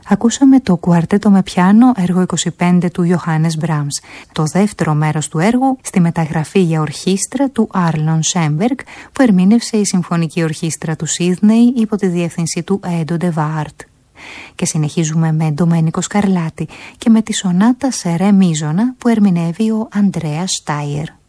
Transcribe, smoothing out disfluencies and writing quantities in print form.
Ακούσαμε το κουαρτέτο με πιάνο έργο 25 του Ιωάννης Μπράμς, το δεύτερο μέρος του έργου στη μεταγραφή για ορχήστρα του Άρλον Σέμπεργκ που ερμήνευσε η Συμφωνική Ορχήστρα του Σίδνεϊ υπό τη διεύθυνση του Έντο Ντεβάρτ. Και συνεχίζουμε με Ντομένικο Σκαρλάτη και με τη σονάτα σε ρε μίζωνα που ερμηνεύει ο Αντρέας Στάιερ.